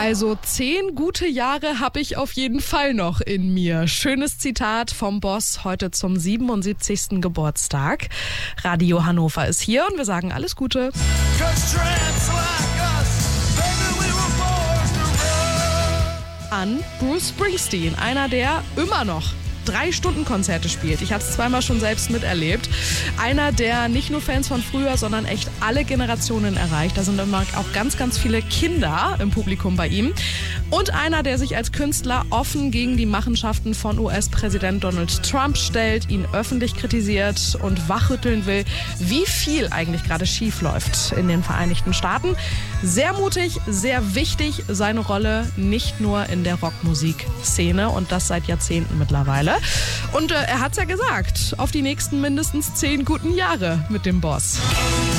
Also 10 gute Jahre habe ich auf jeden Fall noch in mir. Schönes Zitat vom Boss heute zum 77. Geburtstag. Radio Hannover ist hier und wir sagen alles Gute. An Bruce Springsteen, einer, der immer noch 3-Stunden-Konzerte spielt. Ich habe es zweimal schon selbst miterlebt. Einer, der nicht nur Fans von früher, sondern echt alle Generationen erreicht. Da sind immer auch ganz, ganz viele Kinder im Publikum bei ihm. Und einer, der sich als Künstler offen gegen die Machenschaften von US-Präsident Donald Trump stellt, ihn öffentlich kritisiert und wachrütteln will, wie viel eigentlich gerade schief läuft in den Vereinigten Staaten. Sehr mutig, sehr wichtig, seine Rolle nicht nur in der Rockmusikszene und das seit Jahrzehnten mittlerweile. Und er hat's ja gesagt, auf die nächsten mindestens 10 guten Jahre mit dem Boss.